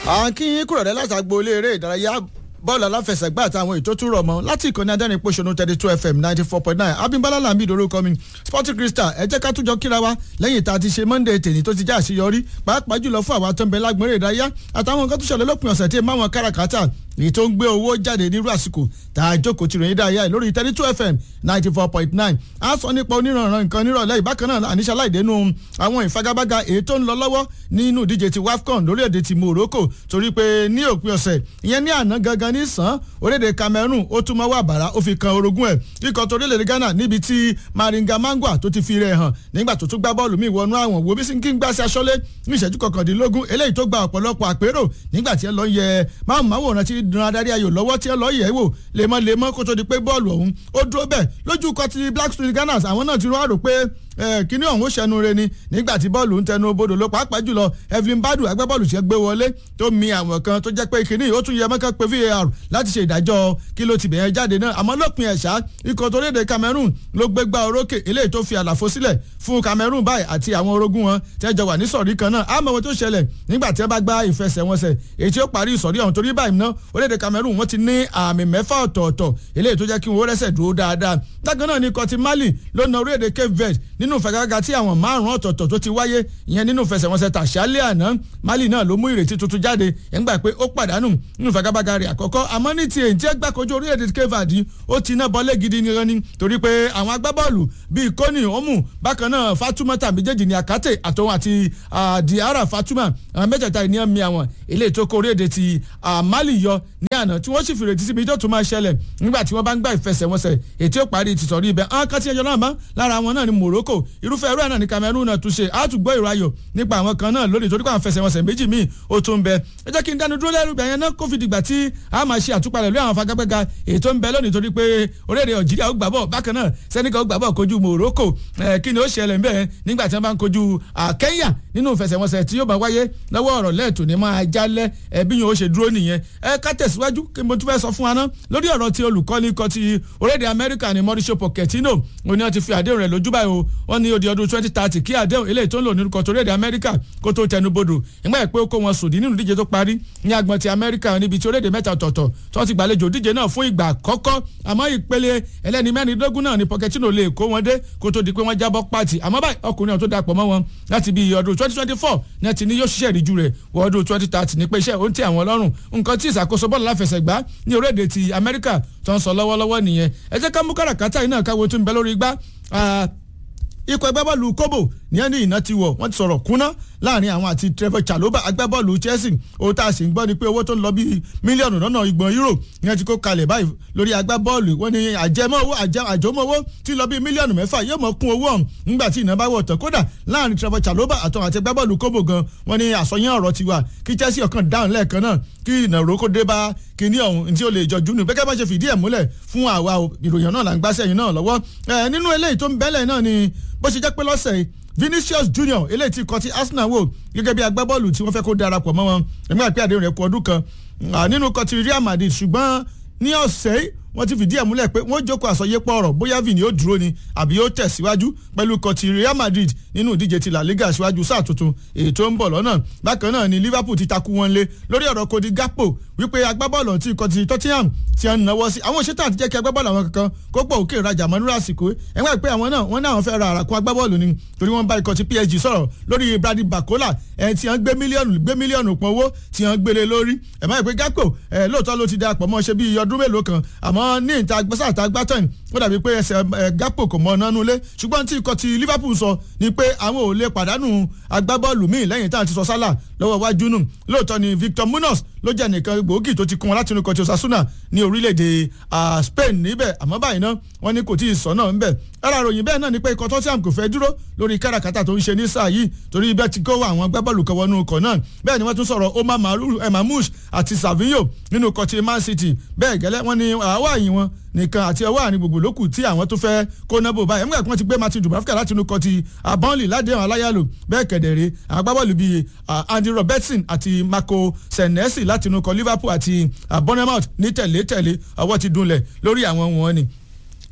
àkíyín kúrọ̀dẹ́ láti agbo ilé eré ìdárayá bọ́ọ̀lù aláfẹsẹ̀gbá àtàwọn ètò tún rọ̀ mọ́ láti ìkànnì adẹ́rìn pòṣónú 32 FM 94.9 Abímbọ́lá Làmí ìdórúkọ mi Sporting Crystal ẹ jẹ́ ká tún jọ kíra wa lẹ́yìn tá a ti ṣe Monday tèmi tó ti já àṣeyọrí pàápàá jùlọ fún àwọn tó ń bẹ lágbọ̀nrẹ́ ìdárayá àtàwọn nǹkan tó ṣẹlẹ̀ lópin ọ̀sẹ̀ tí máwọn káràkátà èyí tó ń gbé owó jáde nírú àsìkò tá a jókòó ti ròyìn dáyà lórí 32 FM 94.9 a sọ nípa oníranran nǹkan nírọ̀lẹ́ ìbákan náà àníṣe aláìdénú àwọn ìfagagbága èyí tó ń lọ lọ́wọ́ nínú ìdíje ti WAFCON lórílẹ̀‐èdè ti Morocco torí pé ní òpin ọ̀sẹ̀ ìyẹn ní àná gangan ní sàn orílẹ̀‐èdè Cameroon ó tún mọ́ wà bàrà ó fi kan orogún ẹ̀ ikọ̀ tó orílẹ̀‐èdè Ghana níbi tí Maringa Mangwa tó ti fi rẹ̀ hàn nígbà tó tún gbá bọ́ọ̀lù míì wọnú àwọn wo bí sí kí ń gbá sí aṣọ́lé ní ìṣẹ́jú kọkàndínlógún eléyìí tó gba ọ̀pọ̀lọpọ̀ àpérò nígbà tí ẹ lọ yẹ máwòrán tí dùn adarí ayò lọ́wọ́ tí ẹ lọ yẹ̀ wò lemọ́ kó tó di pé bọ́ọ̀lù ọ̀hún ó dúró bẹ́ẹ̀ lójú kọ ti Black Stone Gunners àwọn náà ti rán àrò pé kíní ọ̀hún ó ṣẹnu re ni nígbà tí bọ́ọ̀lù ń tẹnu bodò lọ pàápàá jùlọ Evelyn Badu agbábọ́ọ̀lù tí ẹ gbé wọlé tó mi àwọn kan tó jẹ́ pé kíní ó tún yẹ mọ́kàn pé VAR láti ṣe ìdájọ́ kí ló ti bẹ̀yẹn jáde náà àmọ́ lópin ẹ̀ṣá ikọ̀ tó léde Cameroon ló gbégbá orókè eléyìí tó fi àlàfo sílẹ̀ fún Cameroon báyìí àti àwọn orogún wọn tẹ́jọ wà ní sọ̀rí kan náà àmọ́ wọn tó ṣẹlẹ̀ nígbà tí wọ́n bá gbá ìfẹsẹ̀wọnsẹ̀ èyí tí ó parí ìsọ̀rí ọ̀hún torí báyìí náà orílẹ̀-èdè Cameroon wọ́n ti ní àmì 6 ọ̀tọ̀ọ̀tọ̀ eléyìí tó jẹ́ kí wọ́n rẹ́sẹ̀ dúró dáadáa dákan náà ní ikọ̀ ti Mali ló na orílẹ̀-èdè Cape Verde nínú ìfagagbága tí àwọn 5 ọ̀tọ̀ọ̀tọ̀ tó ti wáyé ìyẹn nínú ìfẹsẹ̀wọnsẹ̀ tàṣálẹ̀ àná Mali náà ló mú ìrètí tuntun jáde ẹ̀ngbà pé ó pàdánù nínú ìfagagbága rẹ̀ àkọ́kọ́ àmọ́ ní ti èyí tí ẹ gbàkojú orílẹ̀-èdè Cape Verde ó ti ná bọ́lé gidi nìkan ni torí pé àwọn agbábọ́ọ̀lù bíi Koni Omu bákan náà Fatuma tàbí méjèèjì ní Akate àtòun àti Diarra Fatuma àwọn mẹ́tẹ̀ẹ̀ta ní ẹ̀mí àwọn ilé ìtókò orílẹ̀-èdè ti Mali yọ ní àná tí wọ́n sì fi retí síbi tó tún máa ṣẹlẹ̀ nígbà tí wọ́n bá ń gbá ìfẹsẹ̀wọnsẹ̀ ètí ó parí ti sọ̀rí ibẹ̀ àwọn kan tí ẹjọ́ náà mọ́ lára àwọn náà ní Morocco irúfẹ́ ẹrú ẹ̀ náà ní Cameroon náà tún ṣe àtúgbọ́ ìrọ̀ ayọ̀ nípa àwọn kan náà lónìí torí pé àwọn ìfẹsẹ̀wọnsẹ̀ méjì míì ó tún bẹ ẹ jẹ́ kí n dánu dúró lẹ́rù gbẹ̀yẹn náà kó fi dìgbà tí a máa ṣe àtúpalẹ̀ lórí àwọn fagagbẹ́ga èyí tó ń bẹ lónìí torí pé orílẹ̀-èdè Algeria ó gbàbọ̀ bákan náà Senegal ó gbàbọ̀ kojú Morocco kí ni ó ṣẹlẹ̀ ńbẹ̀ nígbà tí wọ́n bá ń kojú Kenya nínú ìfẹsẹ̀wọnsẹ̀ tí yóò bá wáyé lọ́wọ́ ọ̀rọ̀ lẹ́ẹ̀tọ́ ní máa jálẹ̀ bí yóò ṣe dúró nìyẹn ká tẹ̀síwájú kí mo tún fẹ́ sọ fún wa ná lórí ọ̀rọ̀ tí olùkọ́ni kan ti orílẹ̀-èdè Amẹ́ríkà ní Mauricio Pochettino òun ni wọ́n ti fi àdéhùn rẹ̀ lójú báyìí o wọ́n ní ó di ọdún 2030 kí àdéhùn eléyìí tó ń lò nínú kọ́tù orílẹ̀-èdè Amẹ́ríkà kó tó tẹnubodò ìgbà pé ó kó wọn sòdí nínú ìdíje tó parí ní agbọ̀n ti Amẹ́ríkà níbi tí orílẹ̀-èdè mẹ́ta ọ̀tọ̀ọ̀tọ̀ tí wọ́n ti gbàlejò ìdíje náà fún ìgbà àkọ́kọ́ àmọ́ ìpele ẹlẹ́ni mẹ́rìndínlógún náà ni Pochettino lè kó wọn dé kó tó di pé wọ́n jábọ́ pàtì àmọ́ báyìí ọkùnrin tó dapọ̀ mọ́ wọn láti bí ọdún 2024 ní ẹ ti ní yóò ṣiṣẹ́ ìríjú rẹ̀ wọ ọdún 2030 ní pé iṣẹ́ ó ń tẹ àwọn lọ́rùn nǹkan tí ìṣàkóso bọ́ọ̀lù láfẹsẹ̀gbá ní orílẹ̀-èdè ti Amẹ́ríkà tó ń sọ lọ́wọ́lọ́wọ́ nìyẹn ẹ jẹ́ ká mú káràkátà yìí náà káwo tó ń bẹ lórí igbá ikọ̀ agbábọ́ọ̀lù Kobo ní ẹni ìná ti wọ̀ wọ́n ti sọ̀rọ̀ kúnná láàrin àwọn àti Trevor Chalobah agbábọ́ọ̀lù Chelsea owó tá a sì ń gbọ́ ni pé owó tó ń lọ bí mílíọ̀nù lọ́nà igba euro ní ẹ ti kó kalẹ̀ báyìí lórí agbábọ́ọ̀lù wọ́n ní àjẹmọ́ owó tí lọ bí mílíọ̀nù 6 yóò mọ̀ kún owó ọ̀hún nígbà tí ìná bá wọ̀ tán kódà láàrin Trevor Chalobah àtàwọn àti agbábọ́ọ̀lù Kobo gan wọ́n ní àsọyán ọ̀rọ̀ ti wà kí Chelsea ọ̀kan dáhùn lẹ́ẹ̀kan náà kí ìnàró kó dé bá kíní ọ̀hún tí ó lè jọjú nù gẹ́gẹ́ bá ṣe fìdí ẹ̀ múlẹ̀ fún àwa ìròyìn náà là ń gbáṣẹ́ yìí náà lọ́wọ́ nínú eléyìí tó ń bẹ́lẹ̀ náà ni bó ṣe jẹ́ pé lọ́sẹ̀ yìí Vinicius Junior eléyìí tí kọ ti Arsenal wò gẹ́gẹ́ bí agbábọ́ọ̀lù tí wọ́n fẹ́ kó darapọ̀ mọ́ wọn ẹ̀mí àpé àdéhùn rẹ̀ kú ọdún kan nínú kọ ti Real Madrid ṣùgbọ́n ní ọ̀sẹ̀ yìí wọ́n ti fìdí ẹ̀ múlẹ̀ pé wọ́n jókòó àsọyépọ̀ ọ̀rọ̀ bóyá Vini yóò dúró ni àbí yóò tẹ̀síwájú pẹ̀lú ikọ̀ ti Real Madrid nínú ìdíje ti La Liga síwájú sáà tuntun èyí tó ń bọ̀ lọ́nà bákan náà ni Liverpool ti takú wọn lé lórí ọ̀rọ̀ Cody Gakpo wípé agbábọ́ọ̀lù tí ikọ̀ ti Tottenham ti ń náwó sí àwọn òṣètò àti jẹ́ kí agbábọ́ọ̀lù àwọn kankan kó pọ̀ òkè ìrajà mọ́ nírú àsìkò ẹ̀wọ̀n pé àwọn náà wọ́n ní àwọn fẹ́ ra àràkún agbábọ́ọ̀lù ni torí wọ́n bá ikọ̀ ti PSG sọ̀rọ̀ lórí Bradley Barcola tí wọ́n gbé mílíọ̀nù pọ̀ owó tí wọ́n gbélé lórí ẹ̀mọ́ ìpè Gakpo lóòótọ́ ló ti darapọ̀ mọ́ ṣe bí ọdún mélòó kan àmọ́ ní ìta sáàtà gbátàn ó dàbí pé ẹsẹ̀ Gakpo kò mọ nánú lé ṣùgbọ́n tí ikọ̀ ti Liverpool sọ ni pé àwọn ò lè pàdánù agbábọ́ọ̀lù míì lẹ́yìn tá à ti sọ Salah lọ́wọ́ wájú nù lóòótọ́ ni Victor Munoz ló jẹ́ nìkan gbòógì tó ti kún wọn láti inú ikọ̀ ti Osasuna ní orílẹ̀-èdè Spain níbẹ̀ àmọ́ báyìí náà wọ́n ní kò tí ì sọ náà ńbẹ̀ ara ròyìn bẹ́ẹ̀ náà ni pé ikọ̀ Tottenham kò fẹ́ dúró lórí káràkátà tó ń ṣe ní sáà yìí torí ibẹ̀ ti kó àwọn agbábọ́ọ̀lù kan wọnú ikọ̀ náà bẹ́ẹ̀ ni wọ́n tún sọ̀rọ̀ Omar Mamouche àti Savinho nínú ikọ̀ ti Man City bẹ́ẹ̀ gẹ́lẹ́ wọ́n ní àwọ̀ àyìn wọn nìkan àti ọwọ́ àárín gbogbo lókù tí àwọn tó fẹ́ kó nábò báyìí nígbà tí wọ́n ti gbé Martin Dubravka láti inú kọ́ ti Burnley ládéhùn aláyàlò bẹ́ẹ̀ kẹ̀dẹ̀rẹ́ àwọn agbábọ́ọ̀lù bíi Andy Robertson àti Marco Senesi láti inú kọ́ Liverpool àti Bournemouth ní tẹ̀lé ọwọ́ ti dunlẹ̀ lórí àwọn wọn ni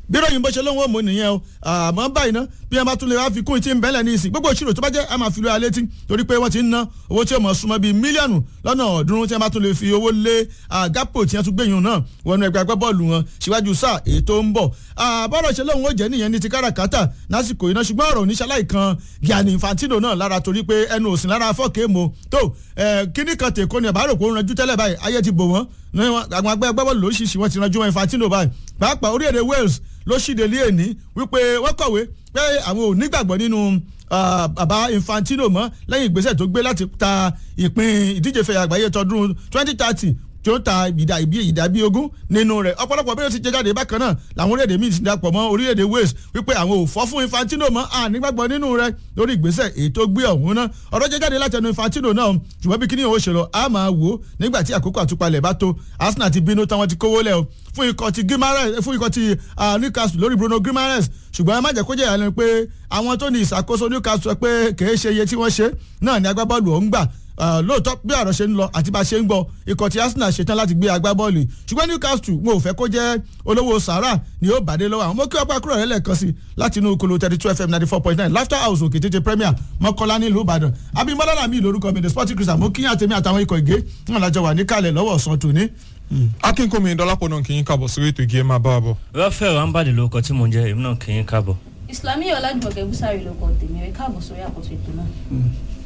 bí ròyìn bó ṣe lóhùn òmò nìyẹn o àmọ́ báyìí ná bí wọ́n bá tún lè wá fi kún ìtì ń bẹ́lẹ̀ ní ìsìn gbogbo ìṣirò tó bá jẹ́ a máa fi lóya létí torí pé wọ́n ti ń ná owó tí ó mọ̀ súnmọ́ bíi mílíọ̀nù lọ́nà ọ̀ọ́dúnrún tí wọ́n bá tún lè fi owó lé Gakpo tí wọ́n tún gbẹ̀yìn náà wọnú ẹgbẹ́ agbábọ́ọ̀lù wọn síwájú sáà èyí tó ń bọ̀ bọ́rọ̀ ṣe lóhùn ó jẹ́ nìyẹn ní ti káràkátà lásìkò iná ṣùgbọ́n ọ̀rọ̀ oníṣàlàyé kan Gianni Infantino náà lára torí pé ẹnu òsìn lára fọ́ọ̀kẹ́ mo tó kíní kan tèkó ni àbárò kó ranjú tẹ́lẹ̀ báyìí ayé ti bò wọ́n àwọn agbábọ́ọ̀lù lóṣìṣì wọ́n ti ranjú wọn Infantino báyìí pàápàá orílẹ̀-èdè Wales ló ṣìdè lé èní wípé wọ́n kọ̀wé pé àwọn ò nígbàgbọ́ nínú bàbá Infantino mọ́ lẹ́yìn ìgbésẹ̀ tó gbé láti ta ìpín ìdíje fẹ̀yà àgbáyé tọdún 2030 tí ó ta ìdàbí ogún nínú rẹ̀ ọ̀pọ̀lọpọ̀ bí ó ti jẹ́ jáde bákan náà làwọn orílẹ̀-èdè míì ti dapọ̀ mọ́ orílẹ̀-èdè Wales wípé àwọn ò fọ́ fún Infantino mọ́ nígbàgbọ́ nínú rẹ̀ lórí ìgbésẹ̀ èyí tó gbé ọ̀hún náà ọ̀rọ̀ jẹ́ jáde láti ẹnu Infantino náà ṣùgbọ́n bí kíní òun ṣe lọ a máa wò ó nígbà tí àkókò àtúpalẹ̀ bá tó Arsenal ti bínú tán wọ́n ti kówó lẹ̀ o fún ikọ̀ ti Newcastle lórí Bruno Guimaraes ṣùgbọ́n ẹ má jẹ́ kó jẹ́ ìyàlẹ́nu pé àwọn tó ní ìṣàkóso Newcastle pé kèé ṣe iye tí wọ́n ṣe náà ní agbábọ́ọ̀lù ọ̀hún gbà lóòótọ́ bí ọ̀rọ̀ ṣe ń lọ àti bá a ṣe ń gbọ́ ikọ̀ tí Arsenal ṣetán láti gbé agbábọ́ọ̀lù ṣùgbọ́n Newcastle wọn ò fẹ́ kó jẹ́ olówó sàárà ni ó bàdé lọ́wọ́ àwọn mọ́kí ọ̀pá kúrò lẹ́lẹ́kan sí láti inú kolo 32 FM 94.9 Laughter House òkè tètè Premier Mọ́kọ́lá nílùú Ìbàdàn Abímbọ́lá Làmí lórúkọ mi the Sporting Crystal mo kíyàn àtẹ̀mí àtàwọn ikọ̀ ìgé wọn làjọ wà níkàlẹ̀ lọ́wọ́ ọ̀sán tòní. Akínkùnmí Dọ́lápọ̀ náà kì í káàbọ̀ sórí ètò ìgé máa bá wa bọ̀. Rafael Ambade lórúkọ tí mo ń jẹ́ èmi náà kì í káàbọ̀. Islamiyah Ọlájùmọ̀kẹ́ Búsárì lórúkọ tèmi ẹ káàbọ̀ sórí àkótó ètò náà.